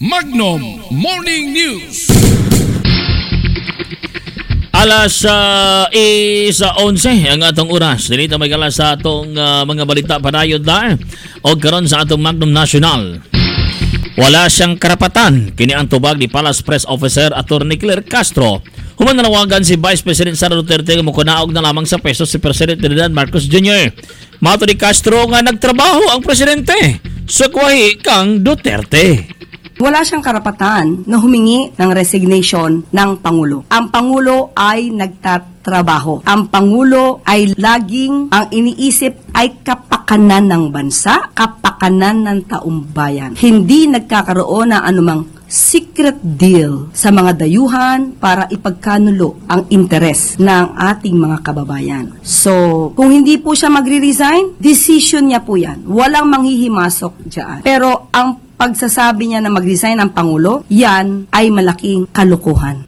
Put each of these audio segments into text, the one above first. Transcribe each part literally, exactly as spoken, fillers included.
Magnum Morning News. Alas uh, isa onse ang atong oras. Dito may kalas sa atong uh, mga balita padayon da o karon sa atong Magnum National. Wala siyang karapatan kini ang tubag ni Palace Press Officer Attorney Claire Castro. Human nanawagan si Vice President Sara Duterte nga mokunaog na lamang sa peso si President Ferdinand Marcos Junior Mato ni Castro nga nagtrabaho ang presidente sa kwahi kang Duterte. Wala siyang karapatan na humingi ng resignation ng Pangulo. Ang Pangulo ay nagtatrabaho. Ang Pangulo ay laging ang iniisip ay kapakanan ng bansa, kapakanan ng taumbayan. Hindi nagkakaroon ng anumang secret deal sa mga dayuhan para ipagkanulo ang interes ng ating mga kababayan. So, kung hindi po siya magre-resign, decision niya po yan. Walang manghihimasok dyan. Pero ang pagsasabi niya na mag-resign ang Pangulo, yan ay malaking kalokohan.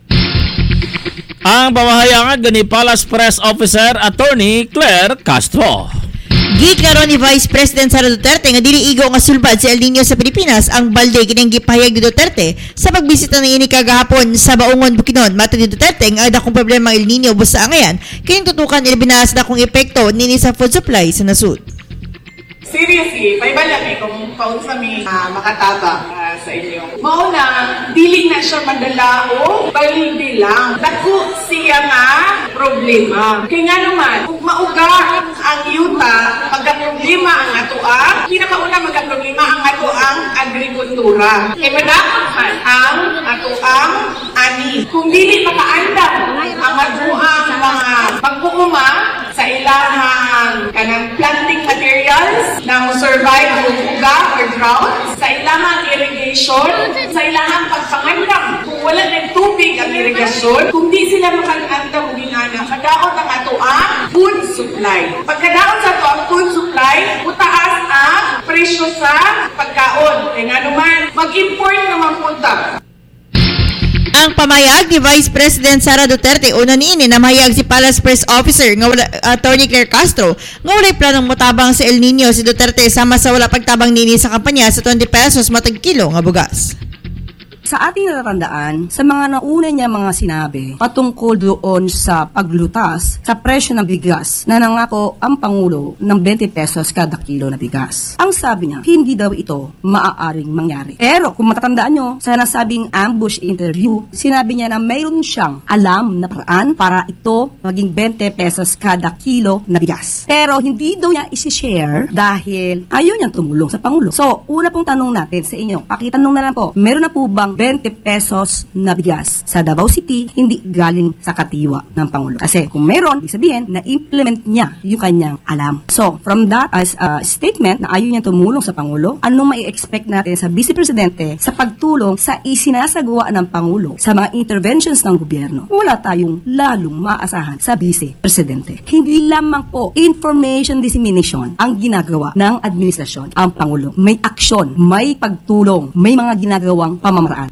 Ang pamahayagan ni Palace Press Officer Attorney Claire Castro. Giklaro ni Vice President Sara Duterte nga dili igo nga sulbad sa El Nino sa Pilipinas ang balde kining gipahayag ni Duterte sa pagbisita ng ini kagahapon sa Baungon, Bukidnon. Mato ni Duterte nga dakong problema ang El Nino busa angayan kining tutukan ilbinaas na kung epekto nini sa food supply sa nasud. Seriously, may balaki kung kaunsa mi uh, makatabang uh, sa inyo. Mauna, dili na siya madala o balindi lang. Dako siya nga problema. Kaya nga naman, kung mauga ang yuta, magka-problema ang atoa, pinakauna magka-problema ang atoang agrikultura. Kaya madakot ang atoang ani. Kung dili makaandam ang atoang mga pagkuuma sa ilahang kanang planting materials na mo-survive ang uga or drought, sa ilahang irrigation, sa ilahang pagpangandam. Kung wala ng tubig ang irrigation, kung di sila makalandam o ginana, kadaot ang ato ang food supply. Pagkadaot sa ato ang food supply, utaas ang presyo sa pagkaon. Kaya nga naman, mag-import naman punta. Ang pamayag ni Vice President Sara Duterte una niini na mahayag si Palace Press Officer nga wala, Attorney Claire Castro nga walay planong motabang sa El Nino si Duterte sama sa wala pagtabang nini sa kampanya sa twenty pesos matag kilo nga bugas. Sa ating natatandaan, sa mga nauna niya mga sinabi patungkol doon sa paglutas sa presyo ng bigas na nangako ang Pangulo ng twenty pesos kada kilo na bigas. Ang sabi niya, hindi daw ito maaaring mangyari. Pero kung matatandaan nyo, sa nasabing ambush interview, sinabi niya na mayroon siyang alam na paraan para ito maging twenty pesos kada kilo na bigas. Pero hindi daw niya isi-share dahil ayaw niyang tumulong sa Pangulo. So, una pong tanong natin sa inyo, pakitanong na lang po, meron na po bang twenty pesos na bigas sa Davao City hindi galing sa katiwa ng Pangulo? Kasi kung meron, ibig sabihin na implement niya yung kanyang alam. So, from that as a statement na ayaw niya tumulong sa Pangulo, anong mai-expect natin sa Vice Presidente sa pagtulong sa isinasagawa ng Pangulo sa mga interventions ng gobyerno? Wala tayong lalong maasahan sa Vice Presidente. Hindi lamang po information dissemination ang ginagawa ng administrasyon. Ang Pangulo may aksyon, may pagtulong, may mga ginagawang pamamaraan.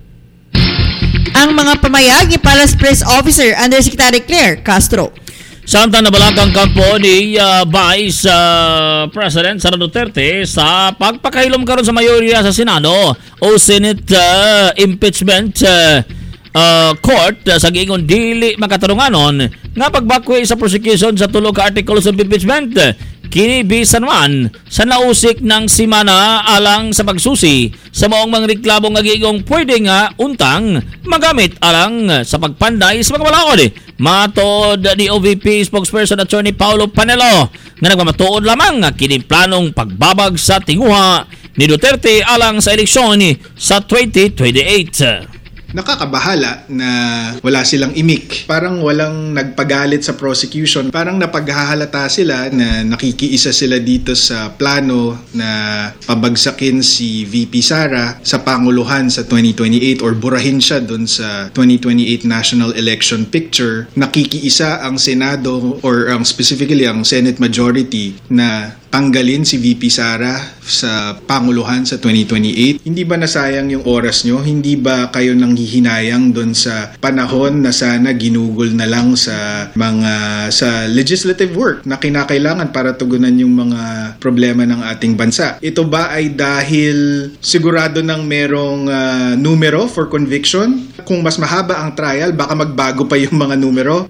Ang mga pamayag ni Palace Press Officer Undersecretary Claire Castro. Samtang nabalakang kampo ni uh, Vice uh, President Sara Duterte sa pagpakahilom karon sa mayorya sa Senado o Senate uh, impeachment uh, uh, court uh, sa giingon dili makatarunganon nga pagbakwi sa prosecution sa tulo ka articles of impeachment. Kini bisan man sa nausik ng simana alang sa pagsusi sa maong mga reklamo nga giingong pwede nga untang magamit alang sa pagpanday sa mga balaod. Matod ni O V P spokesperson Attorney Paulo Panelo nga nagmamatuod lamang nga kini planong pagbabag sa tinguha ni Duterte alang sa eleksyon sa twenty twenty-eight. Nakakabahala na wala silang imik. Parang walang nagpagalit sa prosecution. Parang napaghahalata sila na nakikiisa sila dito sa plano na pabagsakin si V P Sara sa Panguluhan sa twenty twenty-eight or burahin siya doon sa twenty twenty-eight national election picture. Nakikiisa ang Senado or ang specifically ang Senate majority na tanggalin si V P Sara sa Panguluhan sa twenty twenty-eight. Hindi ba nasayang yung oras nyo? Hindi ba kayo nanghihinayang doon sa panahon na sana ginugol na lang sa mga sa legislative work na kinakailangan para tugunan yung mga problema ng ating bansa? Ito ba ay dahil sigurado nang merong uh, numero for conviction? Kung mas mahaba ang trial, baka magbago pa yung mga numero?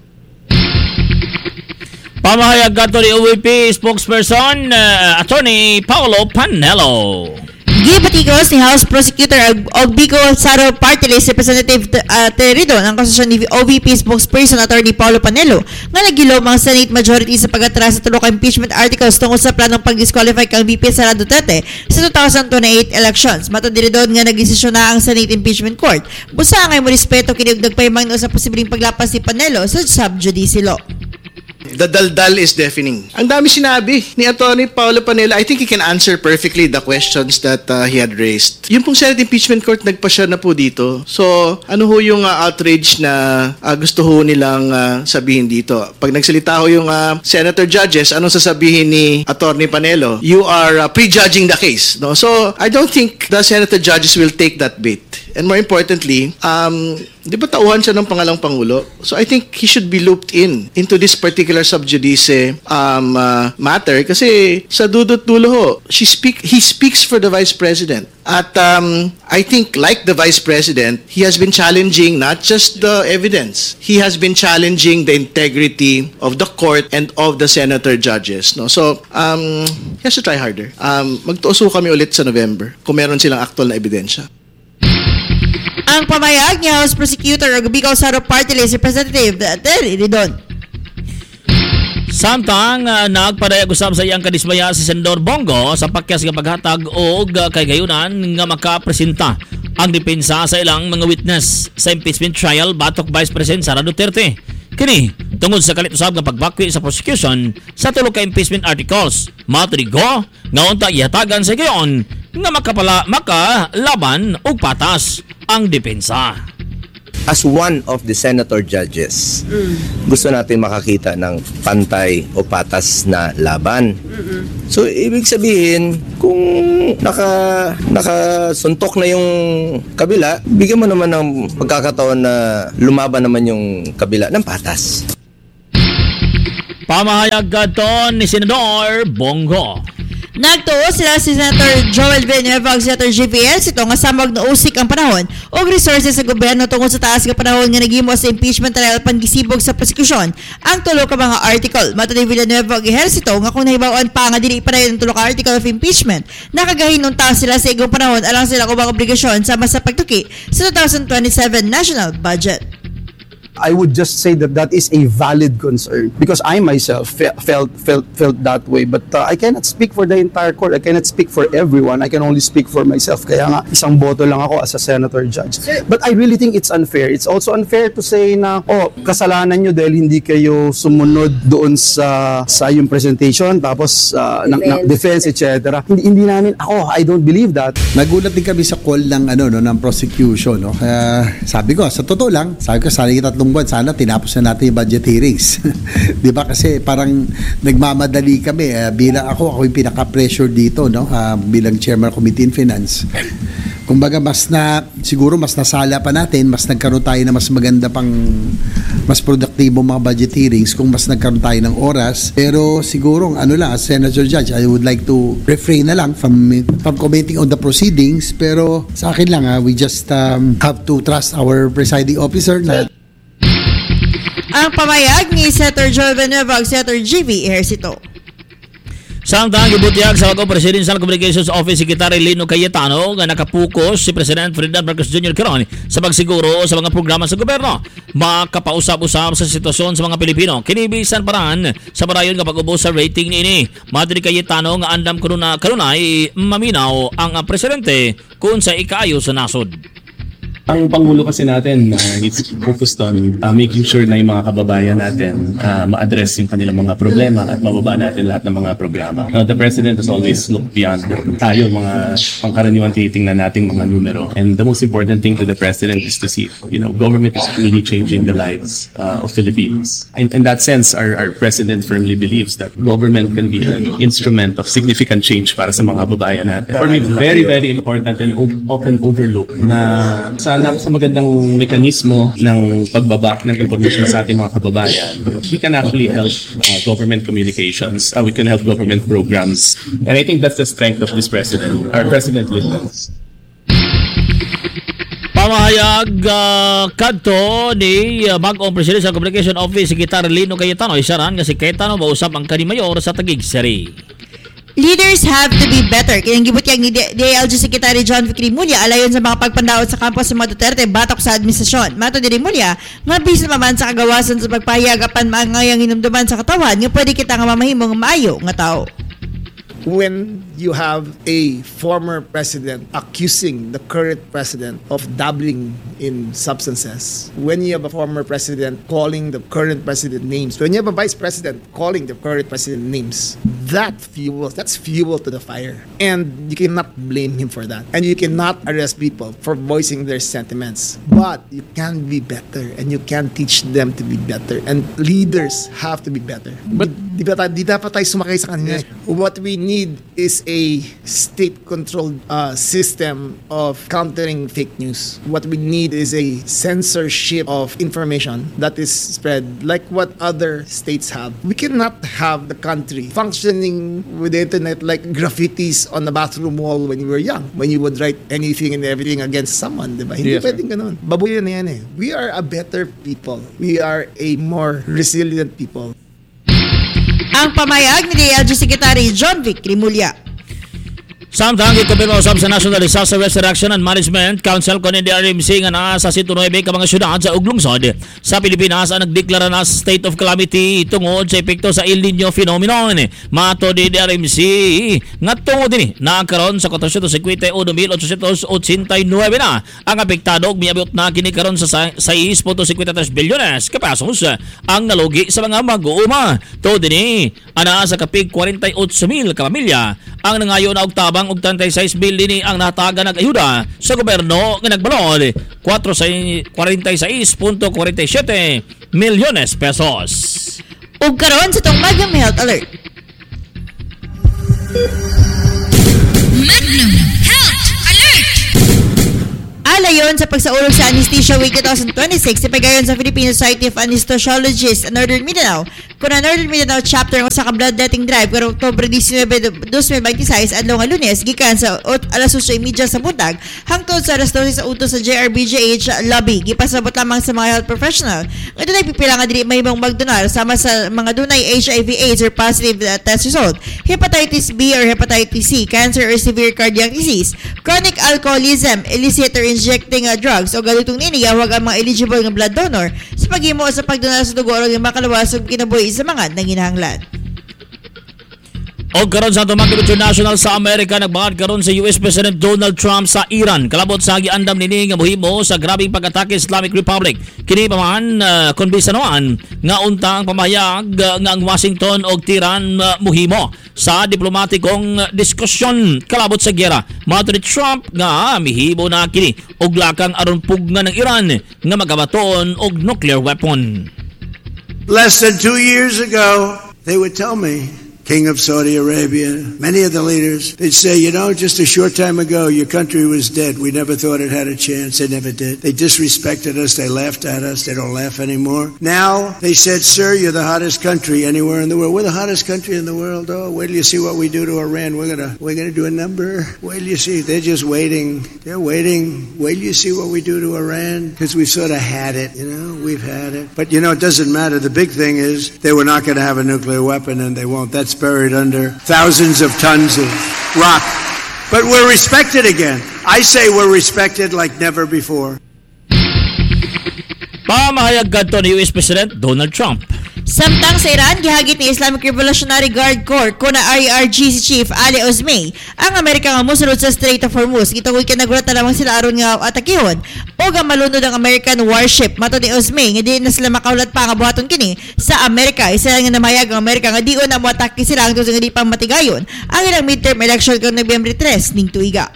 Pamahayag ato ni O V P spokesperson uh, Attorney Paolo Panelo. Gibatikos ni House Prosecutor og Bicol Saro Party List Representative uh, Terido ng kasosyon ni O V P spokesperson Attorney Paolo Panelo nga nagilom ang Senate majority sa pag-atras sa tulo ka impeachment articles tungkol sa planong pag-disqualify kang V P Sara Duterte sa twenty twenty-eight elections. Matod diridon nga nagdesisyon na ang Senate Impeachment Court. Busa nga mo respeto kini og nagpahimang sa posibleng paglapas ni Panelo sa subjudice law. The daldal is deafening. Ang dami sinabi ni Attorney Paolo Panelo. I think he can answer perfectly the questions that uh, he had raised. Yung pong Senate Impeachment Court, nagpa-siya na po dito. So, ano ho yung uh, outrage na uh, gusto ho nilang uh, sabihin dito? Pag nagsalita ho yung uh, Senator Judges, anong sasabihin ni Attorney Panelo? You are uh, prejudging the case. No? So, I don't think the Senator Judges will take that bait. And more importantly, um, di ba tauhan siya ng pangalang Pangulo? So I think he should be looped in into this particular subjudice um, uh, matter kasi sa dudot-dulo ho, she speak, he speaks for the Vice President. At um, I think like the Vice President, he has been challenging not just the evidence, he has been challenging the integrity of the court and of the Senator Judges. No? So um, he has to try harder. Um, magtuuso kami ulit sa November kung meron silang aktual na ebidensya. Ang pamayag ni House Prosecutor og Bicol Saro Party List Representative Terry Ridon. Samtang uh, nagpadayag usab sa iyang kadismaya si Senador Bongo sa pakyas nga paghatag og uh, kay gayunan nga makapresenta ang depensa sa ilang mga witness sa impeachment trial batok Vice President Sara Duterte. Kini tungod sa kalit usab nga pagbakwi sa prosecution sa tulo ka impeachment articles. Matrigo nga unta ihatagan sa gayon nga makapala makalaban og patas ang depensa. As one of the senator judges, mm. gusto natin makakita ng pantay o patas na laban. Mm-mm. So, ibig sabihin, kung naka, nakasuntok na yung kabila, bigyan mo naman ng pagkakataon na lumaban naman yung kabila ng patas. Pamahayag gaton ni Senador Bongo. Nagtuo sila si Senator Joel Villanueva ug Senator J V L sito nga samag na usik ang panahon og resources sa gobyerno tungod sa taas nga panahon nga naghimo sa impeachment trial pangisibog sa prosekusyon ang tulo ka mga article. Matod ni Villanueva ug Ejercito nga kung nahibaw-an pa nga dili padayon ang tulo ka article of impeachment, nakagahinunta sila sa igong panahon alang sila ubang obligasyon sama sa pagtuki sa twenty twenty-seven national budget. I would just say that that is a valid concern because I myself fe- felt felt felt that way, but uh, I cannot speak for the entire court. I cannot speak for everyone. I can only speak for myself. Kaya nga isang boto lang ako as a senator judge. But I really think it's unfair. It's also unfair to say na oh, kasalanan nyo dahil hindi kayo sumunod doon sa sa yung presentation tapos uh, ng, ng defense et cetera. Hindi hindi namin ako I don't believe that. Nagulat din kami sa call ng ano no ng prosecution no. Kaya sabi ko sa totoo lang, sabi ko sana kita buwan, sana tinapos na natin yung budget hearings. Di ba? Kasi parang nagmamadali kami. Uh, bilang ako, ako yung pinaka-pressure dito, no? Uh, bilang Chairman Committee in Finance. Kumbaga, mas na, siguro mas nasala pa natin, mas nagkaroon tayo na mas maganda pang, mas produktibo mga budget hearings kung mas nagkaroon tayo ng oras. Pero siguro, ano lang, as Senator Judge, I would like to refrain na lang from, from commenting on the proceedings. Pero sa akin lang, uh, we just um, have to trust our presiding officer na ang pamayag ni Senator Joel Villanueva ug Senator G V Ejercito. Samtang gibutiyag sa Wagong Presidential Communications Office Secretary Lino Cayetano nga nakapokus si President Ferdinand Marcos Junior Caron sa pagsiguro sa mga programa sa gobyerno makapausap-usap sa sitwasyon sa mga Pilipino. Kinibisan paran sa parayon nga pag-ubos sa rating niini. Madri Cayetano nga andam karuna karunay maminaw ang presidente kung sa ikaayo sa nasod. Ang Pangulo kasi natin, uh, it's focused on uh, making sure na yung mga kababayan natin uh, ma-address yung kanilang mga problema at mababa natin lahat ng mga programa. Uh, the President has always looked beyond tayo, mga pangkaraniwan titingnan nating mga numero. And the most important thing to the President is to see, you know, government is really changing the lives uh, of Filipinos. In, in that sense, our, our President firmly believes that government can be an instrument of significant change para sa mga kababayan natin. For me, very, very important and often overlooked na sa sa magandang mekanismo ng pagbaba ng information sa ating mga kababayan, we can actually help uh, government communications, uh, we can help government programs. And I think that's the strength of this president. Our president listens. Pamahayag uh, kadto ni uh, Bagong Presidential Communication Office Secretary Lino Cayetano isaran nga si Cayetano mausap ang kanimayor sa Taguig City. Leaders have to be better. Kayang gibutyag ni D A L G Secretary John Vic Rimulya alayon sa mga pagpandaot sa kampus sa mga Duterte batok sa administrasyon. Mato ni Rimulya, nga bisan maman sa kagawasan sa pagpahayag apan maangayang hinumduman sa katawan nga pwede kita nga mamahimong maayo nga tao. When you have a former president accusing the current president of dabbling in substances, when you have a former president calling the current president names, when you have a vice president calling the current president names, that fuels, that's fuel to the fire. And you cannot blame him for that. And you cannot arrest people for voicing their sentiments. But you can be better and you can teach them to be better. And leaders have to be better. But di, ba, di dapat tayo sumakay sa kanila. What we need is a state-controlled uh, system of countering fake news. What we need is a censorship of information that is spread like what other states have. We cannot have the country functioning with the internet like graffitis on the bathroom wall when you were young, when you would write anything and everything against someone, di ba? Hindi yes, pwedeng ganun. Baboy na yan eh. We are a better people. We are a more resilient people. Ang pamayag ni D A L G Secretary John Vic Rimulya. Samtang ikumpirma usab sa National Disaster Restoration and Management Council kon D R M C nga naa sa one oh nine ka mga syudad sa ug lungsod sa Pilipinas ang nagdeklara na state of calamity tungod sa epekto sa El Nino phenomenon. Mato ni D R M C nga tungod dinhi nagkaron sa four hundred fifty-one mil eight hundred eighty-nine na ang apektado ug miabot na kini karon sa six point five three bilyones ka pesos ang nalugi sa mga mag-uuma. To dinhi ana sa kapig forty-eight mil ka pamilya ang nangayo na og tabang og thirty-six mil dinhi ang nataga nag-ayuda sa gobyerno nga nagbalod forty-six point four seven milyones pesos. Ug karon sa tong Magnum Health Alert. Magnum Health Alert. Alayon sa pagsaulog sa Anesthesia Week twenty twenty-six, ipagayon sa Philippine Society of Anesthesiologists sa Northern Mindanao, kung ang Northern Mindanao chapter sa ka-bloodletting drive karong Oktubre nineteen, twenty twenty-six adlaw nga Lunes gikan sa alas eight thirty sa buntag hangtod sa alas twelve sa utos sa J R B J H lobby. Gipasabot lamang sa mga health professional nga dunay pipila nga dili mahimong magdonar sama sa mga dunay H I V AIDS or positive uh, test result, hepatitis B or hepatitis C, cancer or severe cardiac disease, chronic alcoholism, illicit or injecting uh, drugs o galutong nini wag ang mga eligible nga blood donor sa paghimo sa pagdonar sa dugo o makalawas og kinabuhi sa mga nanginahanglan. O karon sa tumang international sa Amerika nagbangad karon sa U S President Donald Trump sa Iran kalabot sa giandam nini nga mohimo sa grabing pag-atake sa Islamic Republic. Kini pa man uh, kon bisanoan nga untang pamahayag uh, nga ang Washington og Tehran uh, mohimo sa diplomatikong diskusyon kalabot sa giyera. Mato ni Trump nga mihimo na kini og lakang aron pugna ng Iran nga magabaton og nuclear weapon. Less than two years ago, they would tell me, King of Saudi Arabia, many of the leaders, they'd say, you know, just a short time ago, your country was dead. We never thought it had a chance. They never did. They disrespected us. They laughed at us. They don't laugh anymore. Now, they said, sir, you're the hottest country anywhere in the world. We're the hottest country in the world. Oh, wait till you see what we do to Iran. We're gonna, we're gonna do a number. Wait till you see. They're just waiting. They're waiting. Wait till you see what we do to Iran. Because we sort of had it, you know, we've had it. But, you know, it doesn't matter. The big thing is they were not going to have a nuclear weapon, and they won't. That's buried under thousands of tons of rock. But we're respected again. I say we're respected like never before. Pamahayag kadto ni U S President Donald Trump. Samtang sa Iran, gihagit ni Islamic Revolutionary Guard Corps kuna R E R G si Chief Ali Osmey ang Amerika nga mosunod sa Strait of Hormuz. Gitugoy kinagulat na lamang sila aron nga atakihon o nga malunod ang American warship. Mato ni Osmey nga di na sila makaulat pa nga buhaton kini sa Amerika. Isa nga namayag ang Amerika nga di o na moatake sila ang nga di pang matigayon ang ilang midterm election kang Nobyembre tres ning tuiga.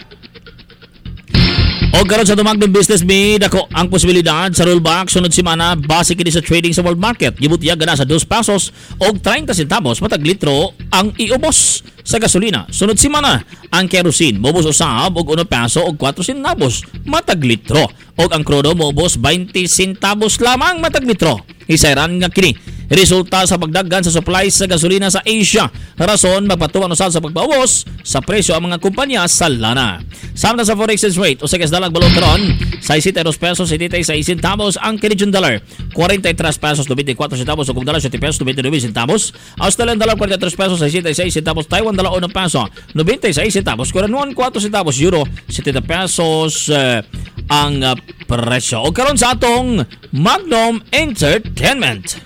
O karon sa tumagdong business mi dako ang posibilidad sa rollback sunod semana base kini sa trading sa world market. Gibutya gana sa two pesos og thirty centavos matag litro ang iubos sa gasolina. Sunod semana ang kerosene mobos usab og one peso og four centavos matag litro og ang crudo mobos twenty centavos lamang matag litro. Isairan nga kini resulta sa pagdaggan sa supply sa gasolina sa Asia. Rason magpatuman usab sa pagbawas sa presyo ang mga kumpanya sa lana. Samtang sa forex exchange rate o sa kasdalang balon karon sixty-two pesos seventy-six centavos ang Canadian dollar, forty-three pesos ninety-four centavos ug dollar seventy pesos ninety-nine centavos, Australian dollar forty-three pesos sixty-six centavos, Taiwan dollar one peso ninety-six centavos, Korean won four centavos, euro seventy pesos uh, ang uh, presyo. O karon sa atong Magnum Entertainment.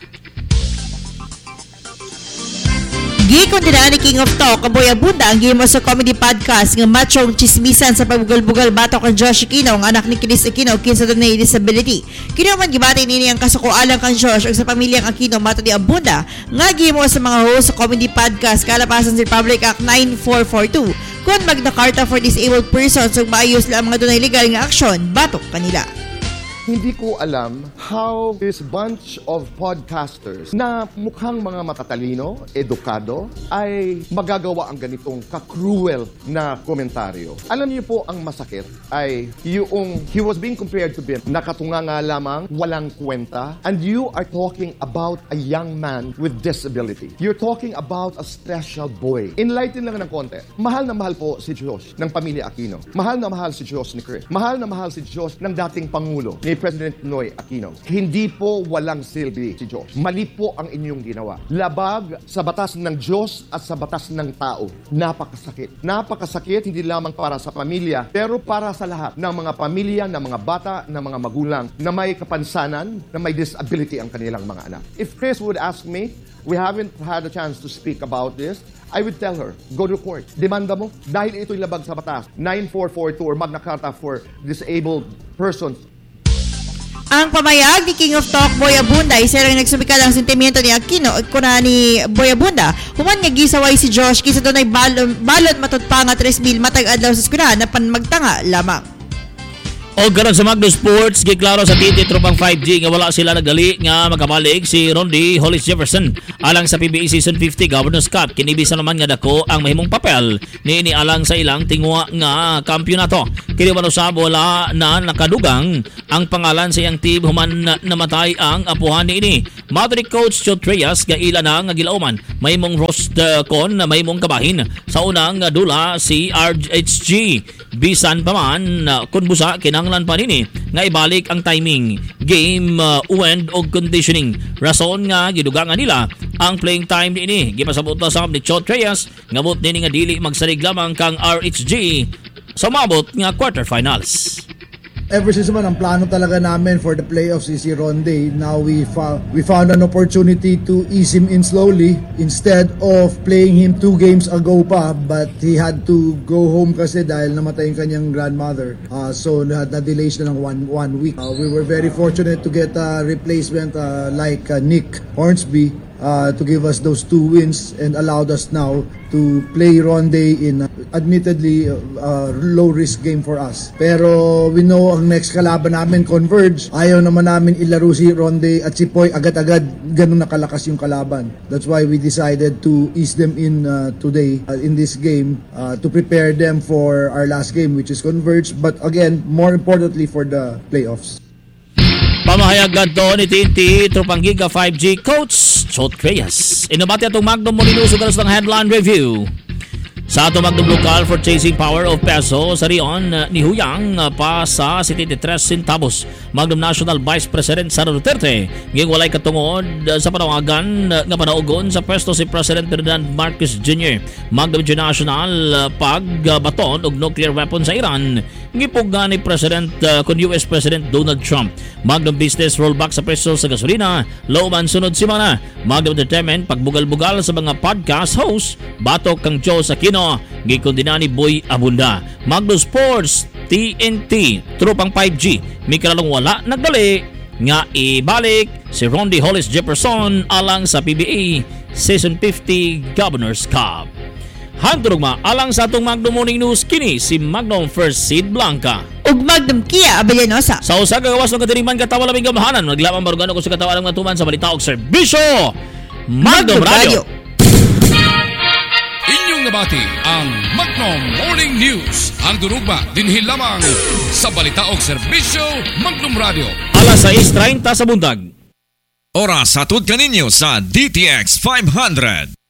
Gikon din ni King of Talk ang Boy Abunda ang gimo sa comedy podcast nga machong chismisan sa pagbugal-bugal batok ang Josh Aquino ang anak ni Chris Aquino kinsa dunay disability. Kini man gibati nini ang kasukoalan kang Josh ug sa pamilyang Aquino mato ni Abunda nga gimo sa mga host sa comedy podcast kalapasan sa Republic Act nine four four two kun Magna Carta for Disabled Persons ug maayos lang ang mga dunay legal nga aksyon batok kanila. Hindi ko alam how this bunch of podcasters na mukhang mga matatalino, edukado, ay magagawa ang ganitong ka-cruel na komentaryo. Alam niyo po, ang masakit ay yung he was being compared to Bim, nakatunganga lamang, walang kwenta, and you are talking about a young man with disability. You're talking about a special boy. Enlighten lang ng konti. Mahal na mahal po si Josh ng pamilya Aquino. Mahal na mahal si Josh ni Chris. Mahal na mahal si Josh ng dating Pangulo ni President Noy Aquino. Hindi po walang silbi si Diyos. Mali po ang inyong ginawa. Labag sa batas ng Diyos at sa batas ng tao. Napakasakit. Napakasakit hindi lamang para sa pamilya, pero para sa lahat ng mga pamilya, ng mga bata, ng mga magulang na may kapansanan, na may disability ang kanilang mga anak. If Chris would ask me, we haven't had a chance to speak about this, I would tell her, go to court. Demanda mo dahil ito'y labag sa batas. nine four four two or Magna Carta for Disabled Persons. Ang pamayag ni King of Talk Boy Abunda isa lang nagsumikal ang sentimiento ni Aquino at kuna ni Boy Abunda human nga gisaway si Josh kisa doon ay balon, balon matod pa nga tres mil matag adlaw sa eskwelahan na panmagtanga lamang. O karon sa Magno Sports, giklaro sa T T Tropang five G nga wala sila nagali nga magkamalig si Rondy Hollis Jefferson alang sa P B A Season fifty Governors Cup. Kinibisa naman nga dako ang mahimong papel ni ini alang sa ilang tingwa nga kampyonato. Kini man usab wala na nakadugang ang pangalan sa iyang team human na, namatay ang apuhan ni ini. Madrid coach Chot Reyes nga ila na nga gilauman mahimong rost uh, kon na mahimong kabahin sa unang uh, dula si R H G. Bisan pa man uh, kun busa kinanglan pa nini nga ibalik ang timing game uh, end og conditioning. Rason nga gidugangan nila ang playing time niini. Gipasabot na sa ni Chot Reyes nga mut nini nga dili magsalig lamang kang R H G sa mabot nga quarterfinals. Ever since man ang plano talaga namin for the playoffs is si Ronde. Now we found we found an opportunity to ease him in slowly instead of playing him two games ago pa, but he had to go home kasi dahil namatay yung kanyang grandmother. Uh, so na, na delay siya ng one one week. Uh, we were very fortunate to get a replacement uh, like uh, Nick Hornsby uh, to give us those two wins and allowed us now to play Ronde in uh, admittedly uh, uh, low risk game for us. Pero we know ang next kalaban namin Converge. Ayaw naman namin ilaro si Ronde at si Poy agad-agad ganun nakalakas yung kalaban. That's why we decided to ease them in uh, today uh, in this game uh, to prepare them for our last game which is Converge, but again more importantly for the playoffs. Pamahayag ganto ni T N T Tropang Giga five G coach Chot Reyes. Inabati atong Magnum Molinuso galas ng headline review. Sa ato Magnum Local for Chasing Power of Peso sa riyon uh, ni Huyang uh, pa sa seventy-three centavos. Magnum National Vice President Sara Duterte nging walay katungod uh, sa panawagan uh, nga panaugon sa pwesto si President Ferdinand Marcos Junior Magnum International uh, pagbaton uh, og nuclear weapon sa Iran gipugna ni President uh, kun U S President Donald Trump. Magnum Business rollback sa presyo sa gasolina, Lowman sunod si Mana. Magnum Entertainment pagbugal-bugal sa mga podcast host, batok kang Joe Aquino, gikondina ni Boy Abunda. Magnum Sports, T N T, tropang five G, may kalalong wala nagdali, nga ibalik si Rondy Hollis Jefferson alang sa P B A Season fifty Governors Cup. Hantulog ma alang sa atong Magnum Morning News kini si Magnum First Seed Blanca ug Magnum Kia Abellanosa. Sa usa ka gawas ng katiriman katawa labing gamahanan, naglamang barugano ko sa katawa ng matuman sa balita og serbisyo. Magnum, Magnum Radio. Inyong nabati ang Magnum Morning News. Ang durugba dinhi lamang sa balita og serbisyo Magnum Radio. Alas sais treinta sa buntag. Oras hatod kaninyo sa D T X five hundred.